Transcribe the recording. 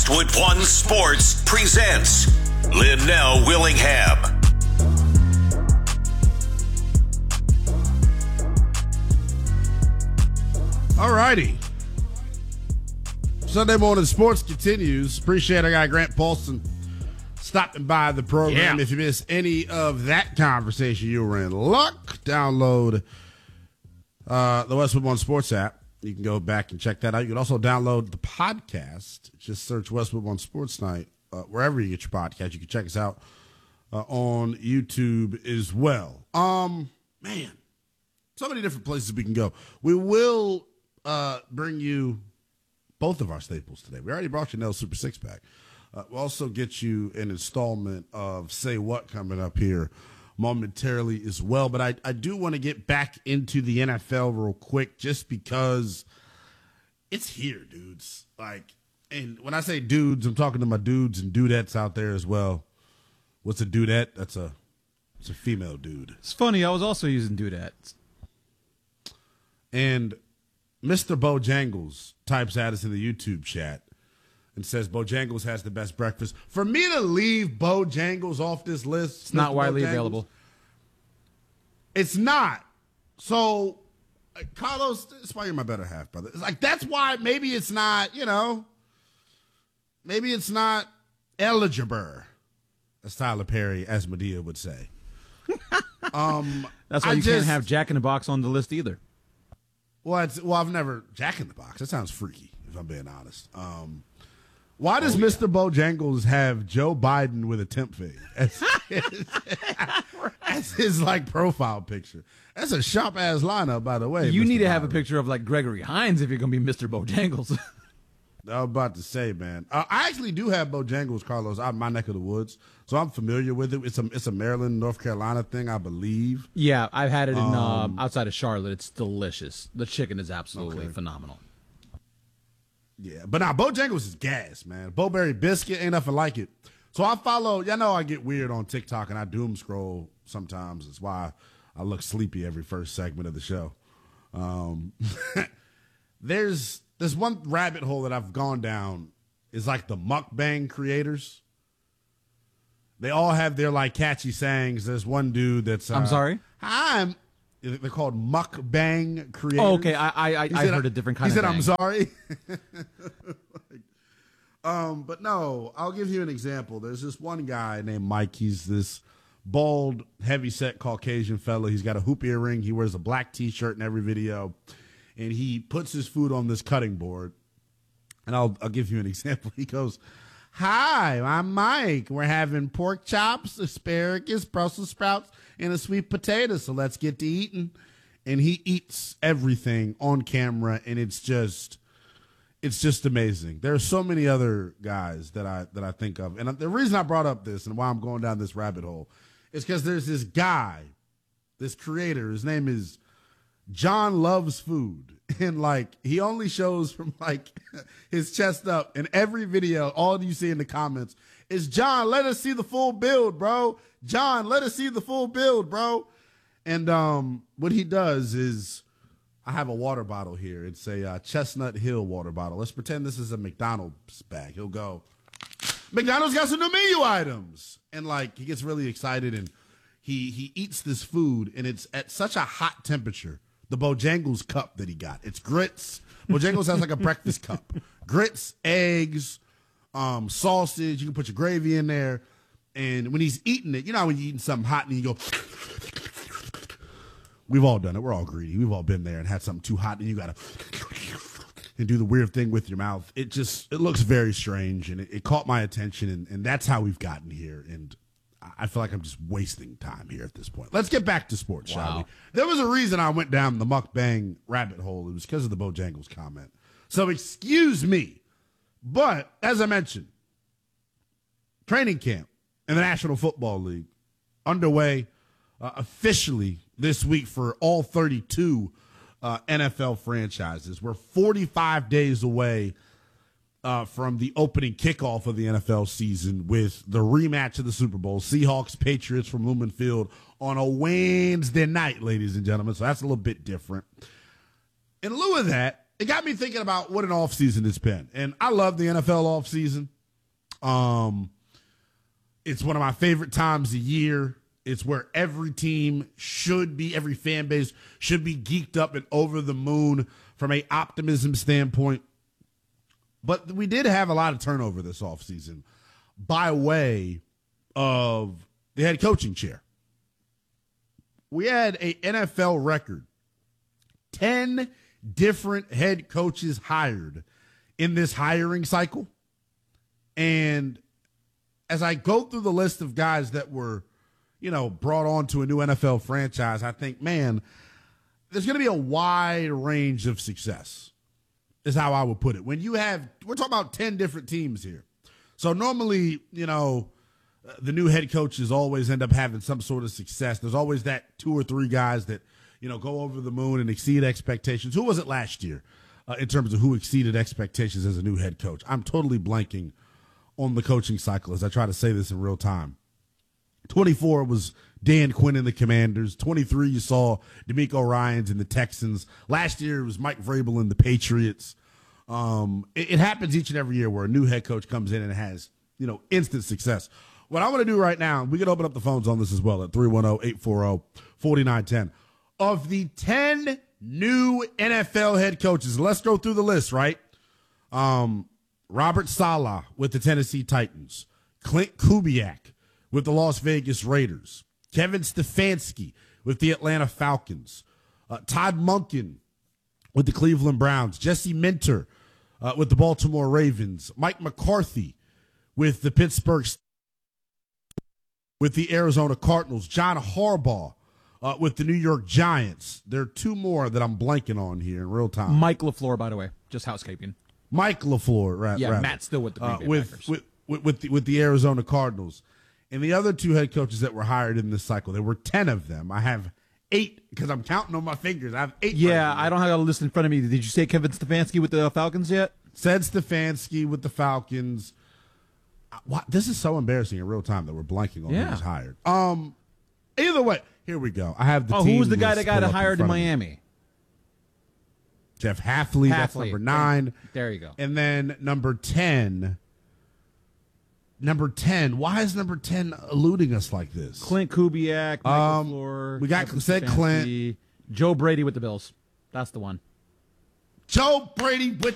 Westwood One Sports presents Linnell Willingham. All righty. Sunday morning sports continues. Appreciate our guy Grant Paulson stopping by the program. Yeah. If you missed any of that conversation, you were in luck. Download the Westwood One Sports app. You can go back and check that out. You can also download the podcast. Just search Westwood One Sports Night wherever you get your podcast. You can check us out on YouTube as well. Man, so many different places we can go. We will bring you both of our staples today. We already brought you Nell Super Six Pack. We'll also get you an installment of Say What coming up here momentarily as well. But I do want to get back into the NFL real quick just because it's here, dudes. Like, and when I say dudes, I'm talking to my dudes and dudettes out there as well. What's a dudette? It's a female dude. It's funny, I was also using dudettes. And Mr. Bojangles types at us in the YouTube chat and says Bojangles has the best breakfast. For me to leave Bojangles off this list, It's not Mr. widely Bojangles, available. It's not. So, Carlos, that's why you're my better half, brother. It's like, that's why maybe it's not, maybe it's not eligible, as Tyler Perry, as Medea would say. That's why you can't have Jack in the Box on the list either. Well, I've never Jack in the Box. That sounds freaky, if I'm being honest. Why does Mr. Bojangles have Joe Biden with a temp fade as his profile picture? That's a sharp ass lineup, by the way. You Mr. need to have a Biden. picture of Gregory Hines if you're going to be Mr. Bojangles. I was about to say, man. I actually do have Bojangles, Carlos, out in my neck of the woods, so I'm familiar with it. It's a Maryland, North Carolina thing, I believe. Yeah, I've had it in outside of Charlotte. It's delicious. The chicken is absolutely phenomenal. Yeah, but now Bojangles is gas, man. Bowberry biscuit ain't nothing like it. So I follow. Y'all know I get weird on TikTok and I doom scroll sometimes. That's why I look sleepy every first segment of the show. There's one rabbit hole that I've gone down is the mukbang creators. They all have their catchy sayings. There's one dude that's I'm sorry? They're called mukbang creators. Oh, okay. I heard a different kind of He said, bang. I'm sorry. But no, I'll give you an example. There's this one guy named Mike. He's this bald, heavyset Caucasian fella. He's got a hoop earring. He wears a black T-shirt in every video. And he puts his food on this cutting board. And I'll give you an example. He goes, "Hi, I'm Mike. We're having pork chops, asparagus, Brussels sprouts, and a sweet potato. So let's get to eating." And he eats everything on camera, and it's just amazing. There are so many other guys that I think of. And the reason I brought up this and why I'm going down this rabbit hole is because there's this guy, this creator, his name is John Loves Food. And he only shows from his chest up. In every video, all you see in the comments is, "John, let us see the full build, bro. John, let us see the full build, bro." And what he does is, I have a water bottle here. It's a Chestnut Hill water bottle. Let's pretend this is a McDonald's bag. He'll go, "McDonald's got some new menu items." And he gets really excited and he eats this food, and it's at such a hot temperature. The Bojangles cup that he got. It's grits. Bojangles has a breakfast cup. Grits, eggs, sausage. You can put your gravy in there. And when he's eating it, you know when you're eating something hot and you go, we've all done it. We're all greedy. We've all been there and had something too hot and you got to and do the weird thing with your mouth. It looks very strange, and it caught my attention, and that's how we've gotten here. And I feel like I'm just wasting time here at this point. Let's get back to sports, shall we? There was a reason I went down the mukbang rabbit hole. It was because of the Bojangles comment. So excuse me. But as I mentioned, training camp in the National Football League underway officially this week for all 32 NFL franchises. We're 45 days away from the opening kickoff of the NFL season with the rematch of the Super Bowl, Seahawks-Patriots from Lumen Field on a Wednesday night, ladies and gentlemen. So that's a little bit different. In lieu of that, it got me thinking about what an offseason it's been. And I love the NFL offseason. It's one of my favorite times of year. It's where every team should be, every fan base should be geeked up and over the moon from a optimism standpoint. But we did have a lot of turnover this offseason by way of the head coaching chair. We had a NFL record, 10 different head coaches hired in this hiring cycle. And as I go through the list of guys that were, brought on to a new NFL franchise, I think, man, there's going to be a wide range of success, is how I would put it. We're talking about 10 different teams here. So normally, the new head coaches always end up having some sort of success. There's always that 2 or 3 guys that, go over the moon and exceed expectations. Who was it last year in terms of who exceeded expectations as a new head coach? I'm totally blanking on the coaching cycle as I try to say this in real time. 24 was Dan Quinn and the Commanders. 23, you saw DeMeco Ryans and the Texans. Last year, it was Mike Vrabel and the Patriots. It happens each and every year where a new head coach comes in and has, instant success. What I want to do right now, we can open up the phones on this as well at 310-840-4910. Of the 10 new NFL head coaches, let's go through the list, right? Robert Saleh with the Tennessee Titans. Clint Kubiak with the Las Vegas Raiders. Kevin Stefanski with the Atlanta Falcons. Todd Monken with the Cleveland Browns. Jesse Minter with the Baltimore Ravens. Mike McCarthy with the Pittsburgh Steelers. With the Arizona Cardinals. John Harbaugh with the New York Giants. There are 2 more that I'm blanking on here in real time. Mike LaFleur, by the way, just housekeeping. Mike LaFleur, right? Yeah, rather. Matt's still with the Green Bay Packers. With the Arizona Cardinals. And the other 2 head coaches that were hired in this cycle, there were 10 of them. I have 8 because I'm counting on my fingers. I have 8. Yeah, I don't have a list in front of me. Did you say Kevin Stefanski with the Falcons yet? Said Stefanski with the Falcons. This is so embarrassing in real time that we're blanking on who was hired. Either way, here we go. I have the team. Who was the guy that got hired in Miami? Miami? Jeff Hafley. That's number 9. There you go. And then number 10. Why is number 10 eluding us like this? Clint Kubiak, Mike LaFleur. We said Clint. Joe Brady with the Bills. That's the one. Joe Brady with